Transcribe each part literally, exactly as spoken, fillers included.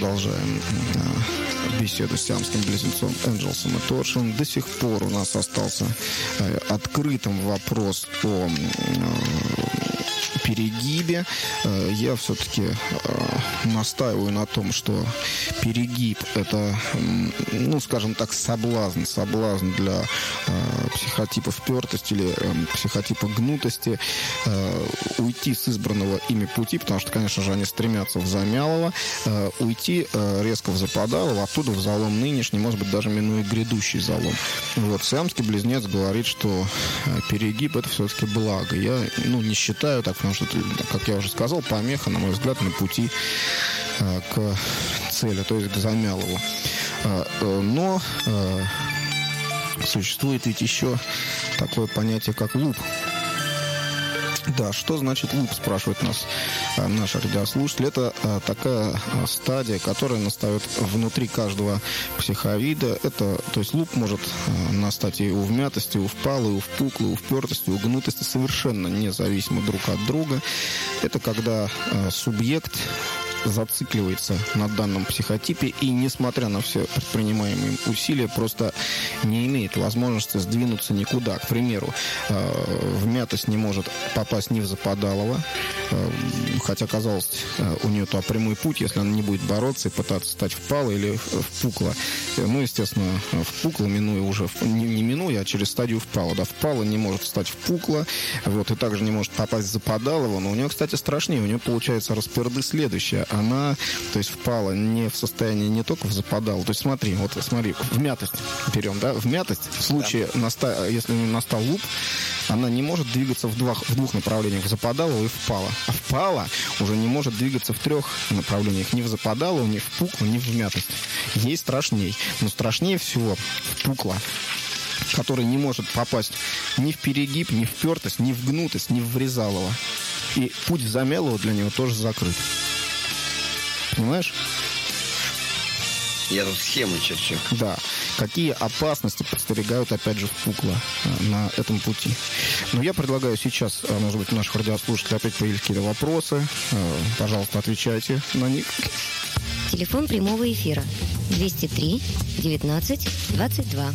продолжаем беседу с сиамским близнецом Энджелсом и Торшем. До сих пор у нас остался открытым вопрос о перегибе. Я все-таки настаиваю на том, что перегиб – это, ну, скажем так, соблазн. Соблазн для психотипа впертости или психотипа гнутости. Уйти с избранного ими пути, потому что, конечно же, они стремятся в Замялово. Уйти резко в Западалово, оттуда в залом нынешний, может быть, даже минуя грядущий залом. Вот. Сиамский близнец говорит, что перегиб – это все-таки благо. Я, ну, не считаю так, потому что, как я уже сказал, помеха, на мой взгляд, на пути к цели, то есть к Замялову. Но существует ведь еще такое понятие, как луп. Да, что значит луп, спрашивает нас а, наш радиослушатель. Это а, такая а, стадия, которая настает внутри каждого психовида. Это, то есть луп может а, настать и у вмятости, и у впалой, и у впуклой, и у впертости, и у гнутости, совершенно независимо друг от друга. Это когда а, субъект зацикливается на данном психотипе и, несмотря на все предпринимаемые усилия, просто не имеет возможности сдвинуться никуда. К примеру, вмятость не может попасть ни в Западалово, хотя, казалось, у нее то прямой путь, если она не будет бороться и пытаться стать впалой или впукло. Ну, естественно, впукло, минуя уже, не, не минуя, а через стадию впала. Да, впала не может стать впукло, вот, и также не может попасть в Западалово, но у нее, кстати, страшнее. У нее получается расперды следующее. Она, то есть, впала не в состоянии не только в Западалово. То есть, смотри, вот смотри, вмятость берем, да, вмятость в случае, да. наста... если настал луп, она не может двигаться в двух, в двух направлениях, в Западалово и впала. А впала уже не может двигаться в трех направлениях, ни в Западалово, ни в впукло, ни в вмятость. Ей страшней. Но страшнее всего впукло, который не может попасть ни в перегиб, ни в впертость, ни в гнутость, ни в врезалово. И путь в Замялово для него тоже закрыт. Понимаешь? Я тут схему черчу. Да. Какие опасности подстерегают, опять же, впукло на этом пути. Но я предлагаю сейчас, может быть, у наших радиослушателей опять появились какие-то вопросы. Пожалуйста, отвечайте на них. Телефон прямого эфира двести три девятнадцать двадцать два.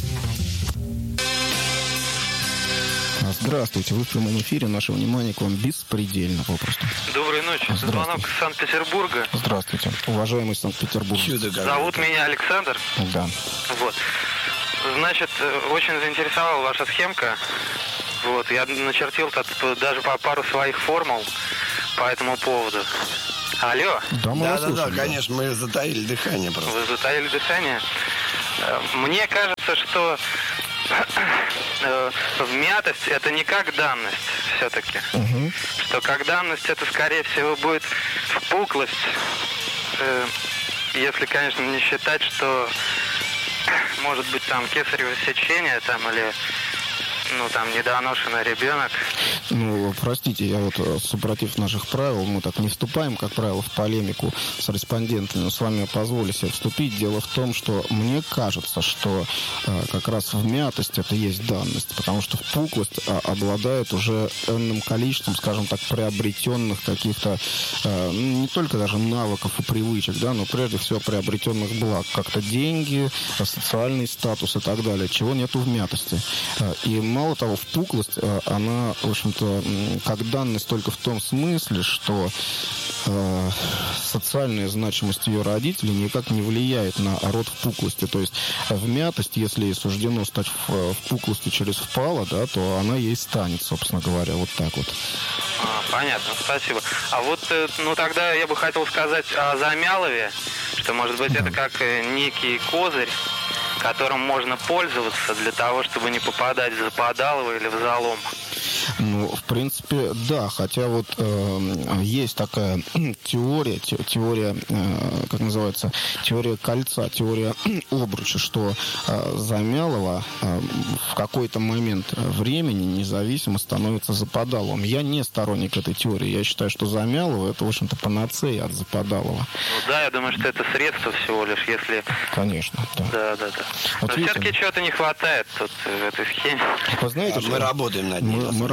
Здравствуйте, вы в прямом эфире. Наше внимание к вам беспредельно попросту. Доброй ночи. Звонок из Санкт-Петербурга. Здравствуйте, уважаемый Санкт-Петербург. Зовут меня Александр. Да. Вот. Значит, очень заинтересовала ваша схемка. Вот, я начертил даже по пару своих формул по этому поводу. Алло? Да, мы да, вас да, слушаем, да, конечно, мы затаили дыхание просто. Вы затаили дыхание? Мне кажется, что вмятость это не как данность все-таки. Угу. Что как данность это, скорее всего, будет впуклость. Если, конечно, не считать, что может быть там кесарево сечение там или ну, там, недоношенный ребенок. Ну, простите, я вот, супротив наших правил, мы так не вступаем, как правило, в полемику с респондентами, но с вами я позволю себе вступить. Дело в том, что мне кажется, что э, как раз вмятость это есть данность, потому что впуклость э, обладает уже энным количеством, скажем так, приобретенных каких-то, э, ну, не только даже навыков и привычек, да, но прежде всего приобретенных благ, как-то деньги, социальный статус и так далее, чего нету в вмятости. Э, и мало того, впуклость, она, в общем-то, как данность только в том смысле, что э, социальная значимость ее родителей никак не влияет на род впуклости. То есть вмятость, если ей суждено стать впуклостью через впало, да, то она ей станет, собственно говоря, вот так вот. А, понятно, спасибо. А вот, ну, тогда я бы хотел сказать о Замялове, что, может быть, да. это как некий козырь, которым можно пользоваться для того, чтобы не попадать в Западалово или в залом. Ну, в принципе, да, хотя вот э, есть такая теория, те, теория, э, как называется, теория кольца, теория обруча, что э, Замялово э, в какой-то момент времени независимо становится Западаловым. Я не сторонник этой теории, я считаю, что Замялово это, в общем-то, панацея от Западалова. Ну да, я думаю, что это средство всего лишь, если... Конечно, да. Да, да, да. Вот но видите, все-таки чего-то не хватает тут в этой схеме. Вы знаете, а мы работаем над ним. Мы, мы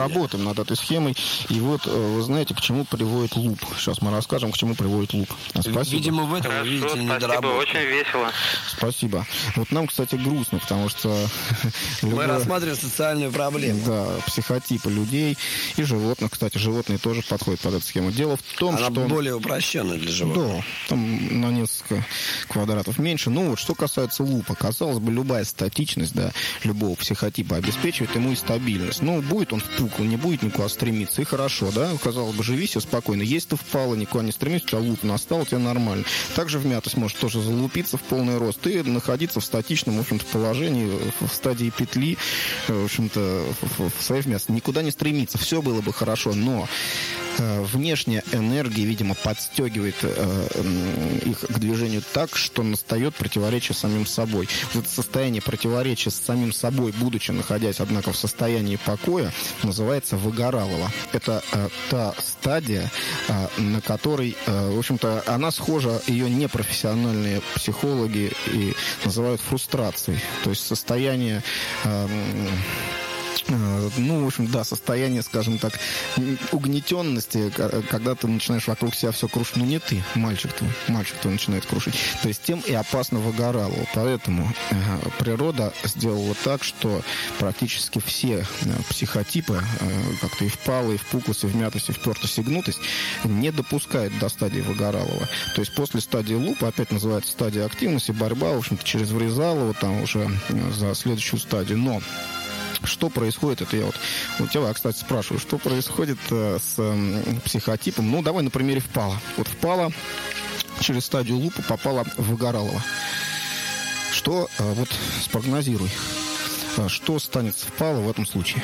работаем над этой схемой. И вот, вы знаете, к чему приводит луп. Сейчас мы расскажем, к чему приводит луп. Спасибо. Видимо, в этом, Хорошо, вы видите, спасибо, недоработку. очень весело. Спасибо. Вот нам, кстати, грустно, потому что... Мы любое- рассматриваем социальную проблему. Да, психотипы людей и животных. Кстати, животные тоже подходят под эту схему. Дело в том, Она что... более упрощенная для животных. Да, там на несколько квадратов меньше. Ну вот, что касается лупа, казалось бы, любая статичность, да, любого психотипа обеспечивает ему и стабильность. Ну, будет он впукл, не будет никуда стремиться, и хорошо, да, казалось бы, живи себе спокойно. Есть ты впало, никуда не стремись, у тебя луп настал, тебе нормально. Также вмятость может тоже залупиться в полный рост и находиться в статичном, в общем-то, положении, в стадии петли, в общем-то, в своей вмятости. Никуда не стремиться, все было бы хорошо, но э, внешняя энергия, видимо, подстегивает э, их к движению так, что настает противоречие с самим собой. Вот это состояние противоречия с самим собой, будучи находясь, однако, в состоянии покоя, называется выгоралово. Это э, та стадия, э, на которой, э, в общем-то, она схожа, ее непрофессиональные психологи и называют фрустрацией. То есть состояние... Э, ну, в общем, да, состояние, скажем так, угнетенности, когда ты начинаешь вокруг себя все крушить. Ну, не ты, мальчик твой, мальчик твой начинает крушить. То есть тем и опасно выгоралово. Поэтому э, природа сделала так, что практически все э, психотипы, э, как-то и впалые, и впуклость, и вмятость, и впертость, и гнутость, не допускают до стадии выгоралова. То есть после стадии лупа, опять называется стадия активности, борьба, в общем-то, через врезалово, там уже э, за следующую стадию. Но что происходит, это я вот у тебя, кстати, спрашиваю, что происходит э, с э, психотипом? Ну, давай на примере впала. Вот впала, через стадию лупа попала в выгоралово. Что, э, вот спрогнозируй, э, что станет с впала в этом случае?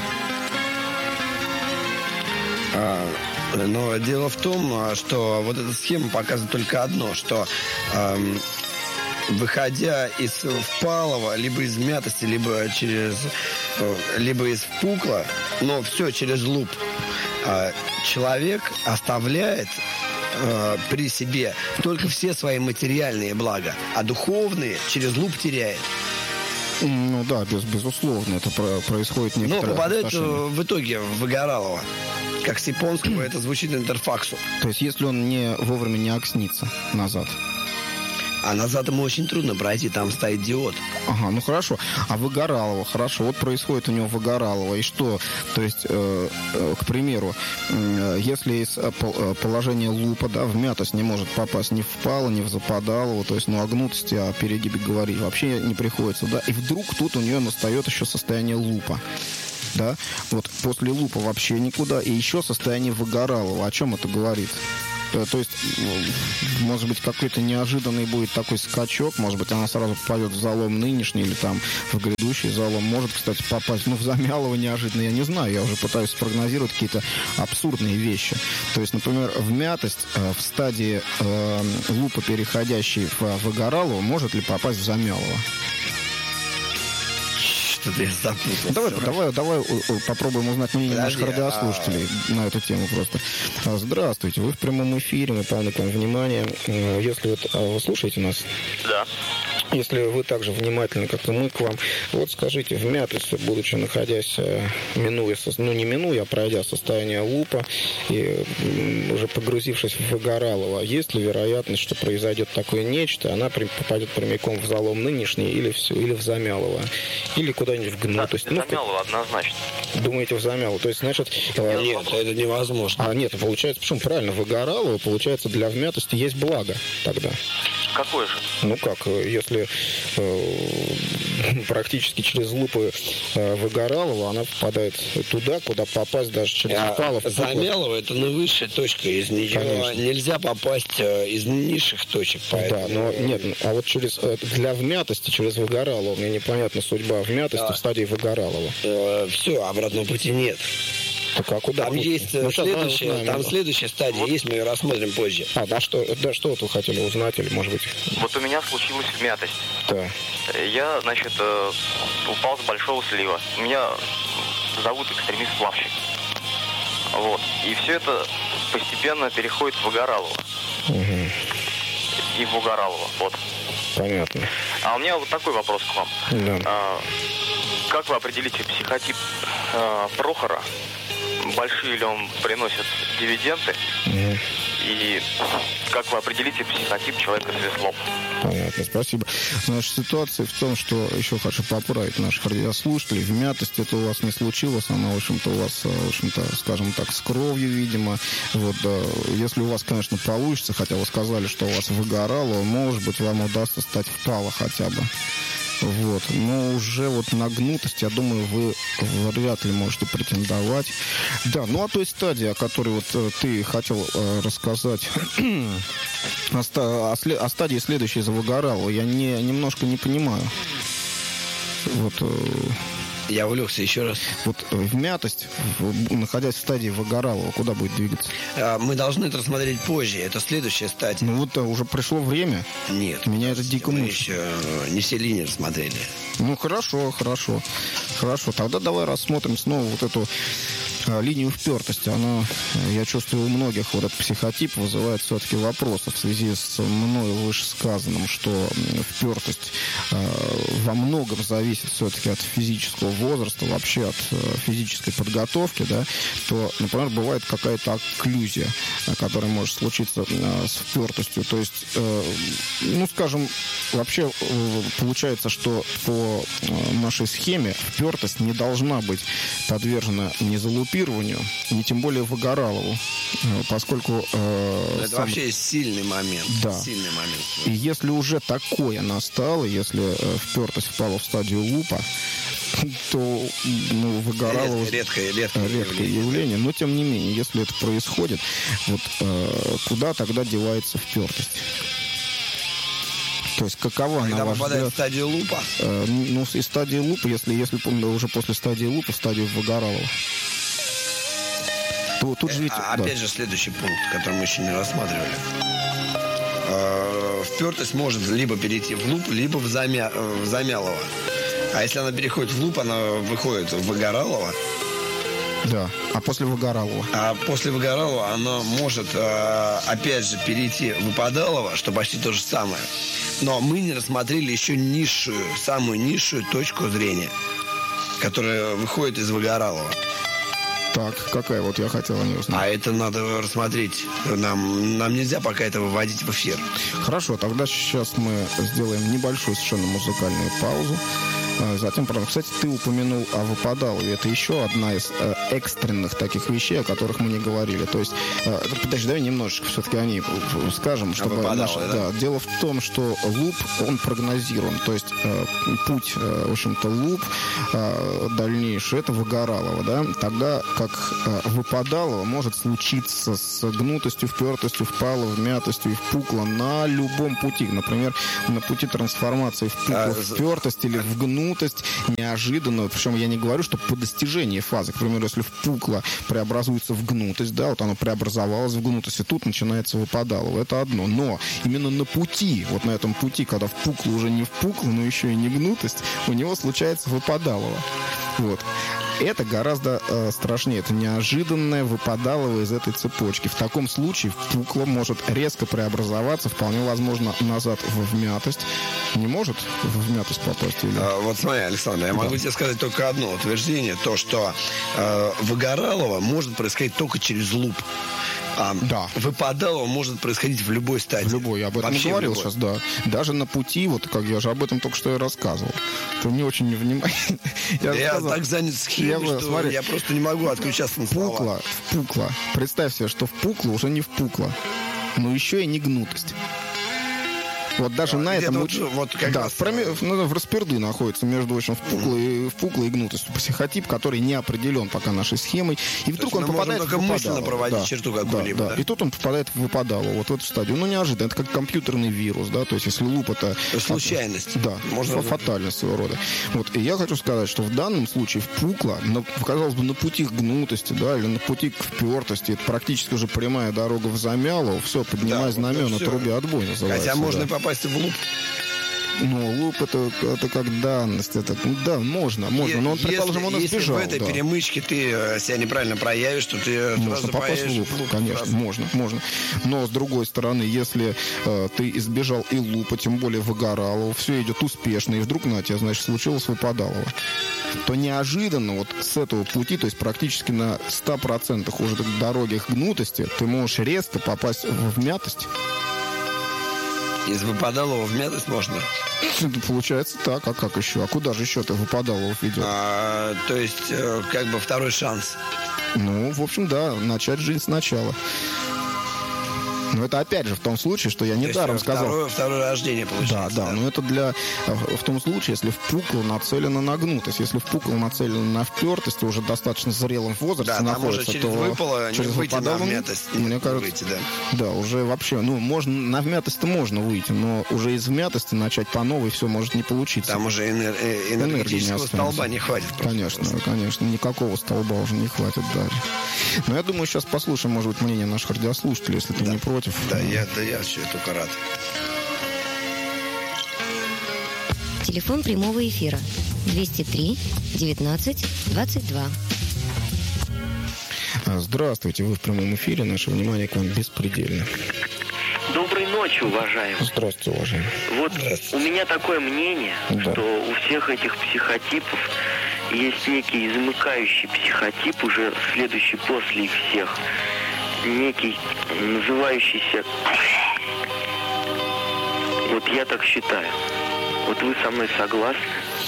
А, но дело в том, что вот эта схема показывает только одно, что эм, выходя из впалого, либо из мятости, либо через, либо из впукла, но все через луп, человек оставляет при себе только все свои материальные блага, а духовные через луп теряет. Ну да, без, безусловно, это про, происходит некоторое Но попадает опустошение. в итоге в выгоралово. Как с японского это звучит интерфаксу. То есть если он не вовремя не окснится назад. А назад ему очень трудно пройти, там стоит диод. Ага, ну хорошо. А выгоралово, хорошо, вот происходит у него выгоралово. И что? То есть, э, э, к примеру, э, если из э, положения лупа, да, в мятость не может попасть ни в впало, ни в западалово, то есть, ну, о гнутости, о перегибе говорить вообще не приходится, да, и вдруг тут у нее настает еще состояние лупа. Да, вот после лупа вообще никуда, и еще состояние выгоралого. О чем это говорит? То есть, может быть, какой-то неожиданный будет такой скачок, может быть, она сразу попадет в залом нынешний или там в грядущий залом. Может, кстати, попасть, ну, в Замялово неожиданно, я не знаю, я уже пытаюсь спрогнозировать какие-то абсурдные вещи. То есть, например, вмятость э, в стадии э, лупа, переходящей в Выгоралово, может ли попасть в Замялово? Что-то я запутался. Давай, давай, давай попробуем узнать мнение Подожди, наших радиослушателей а... на эту тему просто. Здравствуйте, вы в прямом эфире, мы полны к вам внимания. Если вот, вы слушаете нас? Да. Если вы так же внимательны, как и мы к вам, вот скажите, в мятости, будучи находясь, минуя, ну не минуя, а пройдя состояние лупа и уже погрузившись в Выгоралово, есть ли вероятность, что произойдет такое нечто, она попадет прямиком в залом нынешний или в, или в Замялово, или куда-нибудь в гнутость? Да, в Замялово однозначно. Думаете, в Замялово? То есть, значит... Нет, это невозможно. А нет, получается, почему? Правильно, Выгоралово, получается, для вмятости есть благо тогда. Какое же? Ну как, если э, практически через лупы э, Выгоралова она попадает туда, куда попасть даже через впало. А, Замялово это наивысшая точка, из нее Конечно. Нельзя попасть э, из низших точек. Поэтому... Да, но нет, а вот через э, для вмятости через Выгоралово мне непонятна судьба вмятости да. в стадии Выгоралова. Э, все, обратного пути нет. Так, а куда там путь? есть ну, следующая, там, там следующая стадия вот. Есть, мы ее рассмотрим позже. А, да что, да, что вот вы хотели узнать, или, может быть... Вот у меня случилась вмятость. Да. Я, значит, упал с большого слива. Меня зовут экстремист-плавщик. Вот. И все это постепенно переходит в Выгоралово. Угу. И в Выгоралово, вот. Понятно. А у меня вот такой вопрос к вам. Да. А, как вы определите психотип а, Прохора большие ли он приносит дивиденды? Mm. И как вы определите психотип человека с веслом? Понятно, спасибо. Значит, ситуация в том, что еще хочу поправить наших радиослушателей. Вмятость это у вас не случилось, она, в общем-то, у вас, в общем-то, скажем так, с кровью, видимо. Вот, да, если у вас, конечно, получится, хотя вы сказали, что у вас выгорало, может быть, вам удастся стать впало хотя бы. Вот. Но уже вот на гнутость, я думаю, вы вряд ли можете претендовать. Да, ну о той стадии, о которой вот ты хотел э, рассказать, о, ста- о, след- о стадии следующей за выгорало, я не, немножко не понимаю. Вот... Э- Я увлекся еще раз. Вот вмятость, находясь в стадии выгоралого, куда будет двигаться? Мы должны это рассмотреть позже. Это следующая стадия. Ну вот уже пришло время. Нет. Меня это дико мы мучит. еще не все линии рассмотрели. Ну хорошо, хорошо. Хорошо. Тогда давай рассмотрим снова вот эту а, линию впертости. Она, я чувствую, у многих вот этот психотип вызывает все-таки вопросы в связи с мною вышесказанным, что впертость а, во многом зависит все-таки от физического возраста, вообще от а, физической подготовки, да, то, например, бывает какая-то окклюзия, которая может случиться а, с впертостью. То есть, а, ну, скажем, вообще а, получается, что по а, нашей схеме впертость не должна быть подвержена ни залупированию, ни тем более выгоралову, поскольку... Э, это сам... вообще сильный момент. Да. Сильный момент. И если уже такое настало, если э, впертость впала в стадию лупа, то ну, выгорало... Редкое, редкое, редкое явление. явление. Но, тем не менее, если это происходит, вот э, куда тогда девается впертость? То есть какова Когда на ваш попадает взгляд... в стадию лупа? Э, ну, из стадии лупа, если, если уже после стадии лупа, в стадию выгоралого. То, тут же ведь, а, да. Опять же, следующий пункт, который мы еще не рассматривали. Э, впертость может либо перейти в луп, либо в, замя... в замялово. А если она переходит в луп, она выходит в выгоралово. Да, а после выгоралого? А после выгоралого она может, э, опять же, перейти в выпадалово, что почти то же самое. Но мы не рассмотрели еще низшую, самую низшую точку зрения, которая выходит из выгоралого. Так, какая? Вот я хотел о ней узнать. А это надо рассмотреть. Нам, нам нельзя пока это выводить в эфир. Хорошо, тогда сейчас мы сделаем небольшую совершенно музыкальную паузу. Затем, правда, кстати, ты упомянул о выпадалове. Это еще одна из э, экстренных таких вещей, о которых мы не говорили. То есть, э, подожди, давай немножечко все-таки о ней скажем, чтобы наша, да? Да, дело в том, что луп, он прогнозируем. То есть, э, путь, э, в общем-то, луп э, дальнейший, это выгоралово, да? Тогда как э, выпадалово может случиться с гнутостью, впертостью, впало, вмятостью и впукло на любом пути. Например, на пути трансформации впукло, а, впертость или в гнутость неожиданную, причем я не говорю, что по достижении фазы, к примеру, если впукло преобразуется в гнутость, да, вот оно преобразовалось в гнутость, и тут начинается выпадалово, это одно, но именно на пути, вот на этом пути, когда впукло уже не впукло, но еще и не гнутость, у него случается выпадалово, вот. Это гораздо э, страшнее. Это неожиданное выпадалово из этой цепочки. В таком случае впукло может резко преобразоваться, вполне возможно, назад в вмятость. Не может в вмятость попасть? Или... А, вот смотри, Александр, я да. могу тебе сказать только одно утверждение. То, что э, выгоралово может происходить только через луп. А, да. Выпадалово может происходить в любой стадии. В любой, я об этом Вообще говорил сейчас, да. Даже на пути, вот как я же об этом только что и рассказывал. Ты не очень невнимательный. Я, я сказал, так занят схемой, я, что смотри, я просто не могу отключаться на слова. Впукло, впукло. Представь себе, что впукло уже не впукло, но еще и не гнутость. Вот даже а, на этом... Вот, вот как да, раз... в, проме... в расперды находится между, в общем, впуклой, mm-hmm. впуклой и гнутостью. Психотип, который не определен пока нашей схемой. И вдруг он попадает в выпадалово. проводить да, черту какую-либо, да, да? да. И тут он попадает в выпадалово, вот в эту стадию. Ну, неожиданно. Это как компьютерный вирус, да? То есть, если луп это... Случайность. Да, можно фатальность своего рода. Вот. И я хочу сказать, что в данном случае впукло, на, казалось бы, на пути к гнутости, да, или на пути к впертости, это практически уже прямая дорога в замялово. Все, поднимай да, знамена, вот труби отбой называется. Хотя можно да. и попасть в луп. Ну, луп это, это как данность. Это, да, можно, можно. Но он, если, предположим, он если избежал. в этой да. перемычке ты себя неправильно проявишь, то ты можно сразу попасть в луп, в луп. конечно, Сразу. можно, можно. Но, с другой стороны, если э, ты избежал и лупа, тем более выгорал, все идет успешно, и вдруг на тебя, значит, случилось выпадалово, то неожиданно вот с этого пути, то есть практически на ста процентах уже к дороге к гнутости, ты можешь резко попасть в вмятость. Из выпадалого в мятость можно? Получается так, а как еще? А куда же еще ты выпадалов ведет? А, то есть, э, как бы второй шанс. Ну, в общем, да, начать жизнь сначала. Но это опять же в том случае, что я недаром сказал. Второе, второе рождение получается. Да, да, да, но это для в том случае, если впукло нацелено на гнутость. Если впукло нацелено на впертость, уже достаточно зрелом возрасте да, находится, там уже через то выпало, через выйти выпадало, на вмятость, мне кажется, выйти, да. Да, уже вообще, ну, можно на вмятость-то можно выйти, но уже из вмятости начать по новой все может не получиться. Там уже энер... энергетического не столба не хватит. Конечно, просто. конечно, никакого столба уже не хватит даже. Но я думаю, сейчас послушаем, может быть, мнение наших радиослушателей, если ты да. не против. Да, я, да, я все только рад. Телефон прямого эфира двести три девятнадцать двадцать два. Здравствуйте, вы в прямом эфире, наше внимание к вам беспредельно. Доброй ночи, уважаемый. Здравствуйте, уважаемый. Вот у меня такое мнение, да. что у всех этих психотипов есть некий замыкающий психотип, уже следующий после их всех. Некий называющийся... Вот я так считаю. Вот вы со мной согласны?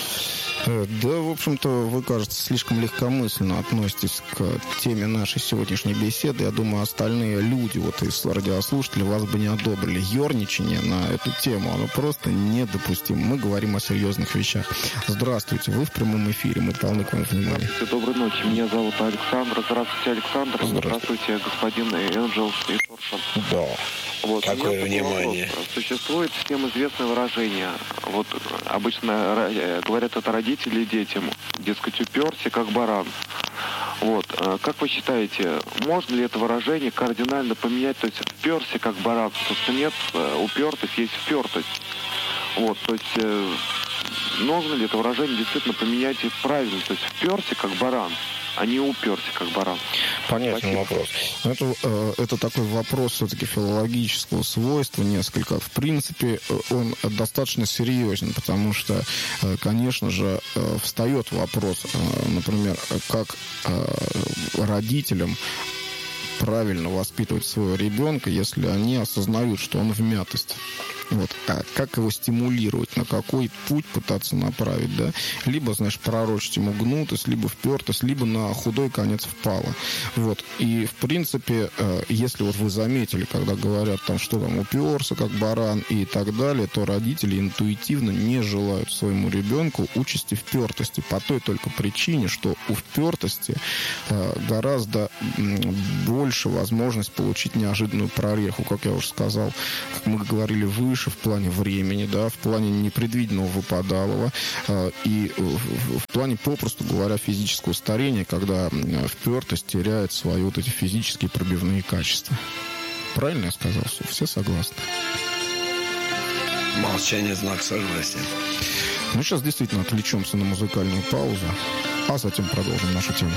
Да, в общем-то, вы, кажется, слишком легкомысленно относитесь к теме нашей сегодняшней беседы. Я думаю, остальные люди, вот из радиослушателей, вас бы не одобрили. Ёрничание на эту тему, оно просто недопустимо. Мы говорим о серьезных вещах. Здравствуйте, вы в прямом эфире, мы полны к вам внимания. Здравствуйте, доброй ночи. Меня зовут Александр. Здравствуйте, Александр. Здравствуйте, Здравствуйте господин Энджел и Торсон. Да. Вот. Какое внимание. Вопрос. Существует всем известное выражение. Вот обычно говорят это родители детям. Дескать, уперся, как баран. Вот. Как вы считаете, можно ли это выражение кардинально поменять? То есть вперся, как баран. Потому что нет упертость, есть впертость. Вот. То есть нужно ли это выражение действительно поменять и правильно? То есть вперся, как баран, а не уперся, как баран. Понятный вопрос. Это, э, это такой вопрос все-таки филологического свойства несколько. В принципе, он достаточно серьезен, потому что, э, конечно же, э, встает вопрос, э, например, как э, родителям правильно воспитывать своего ребенка, если они осознают, что он вмятость. Вот. А как его стимулировать, на какой путь пытаться направить, да? Либо, знаешь, пророчить ему гнутость, либо впертость, либо на худой конец впало. Вот. И, в принципе, если вот вы заметили, когда говорят, там, что там, уперся, как баран и так далее, то родители интуитивно не желают своему ребенку участи впертости по той только причине, что у впертости гораздо больше возможность получить неожиданную прореху, как я уже сказал, как мы говорили выше, в плане времени, да, в плане непредвиденного выпадалого э, и в, в плане, попросту говоря, физического старения, когда впертость теряет свои вот эти физические пробивные качества. Правильно я сказал? Все согласны? Молчание — знак согласия. Ну, сейчас действительно отвлечемся на музыкальную паузу, а затем продолжим нашу тему.